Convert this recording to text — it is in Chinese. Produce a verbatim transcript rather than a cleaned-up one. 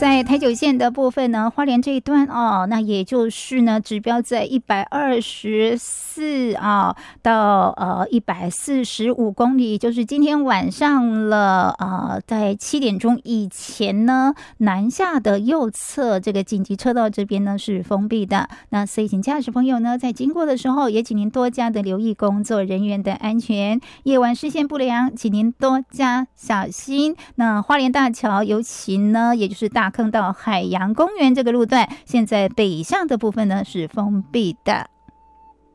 在台九线的部分呢，花莲这一段哦，那也就是呢，指标在一百二十四啊到呃一百四十五公里，就是今天晚上了呃，在七点钟以前呢，南下的右侧这个紧急车道这边呢是封闭的。那所以请驾驶朋友呢，在经过的时候，也请您多加的留意工作人员的安全，夜晚视线不良，请您多加小心。那花莲大桥尤其呢，也就是大坑到海洋公园这个路段，现在北向的部分呢是封闭的。